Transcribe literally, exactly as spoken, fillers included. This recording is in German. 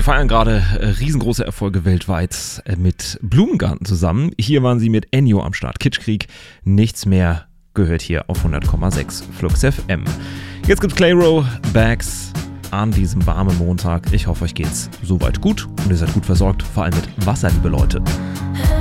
feiern gerade äh, riesengroße Erfolge weltweit äh, mit Blumengarten zusammen. Hier waren sie mit Ennio am Start. Kitschkrieg, nichts mehr gehört hier auf hundert Komma sechs Flux F M. Jetzt gibt's Clayro, Bags an diesem warmen Montag. Ich hoffe, euch geht's soweit gut und ihr seid gut versorgt, vor allem mit Wasser, liebe Leute.